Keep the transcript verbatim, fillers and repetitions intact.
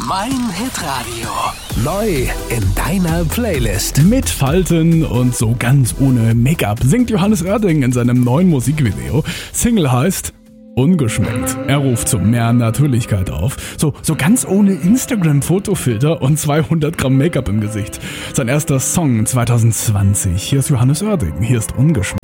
Mein Hitradio. Neu in deiner Playlist. Mit Falten und so ganz ohne Make-up singt Johannes Oerding in seinem neuen Musikvideo. Single heißt Ungeschminkt. Er ruft zu mehr Natürlichkeit auf. So, so ganz ohne Instagram-Fotofilter und zweihundert Gramm Make-up im Gesicht. Sein erster Song zwanzig zwanzig. Hier ist Johannes Oerding. Hier ist Ungeschminkt.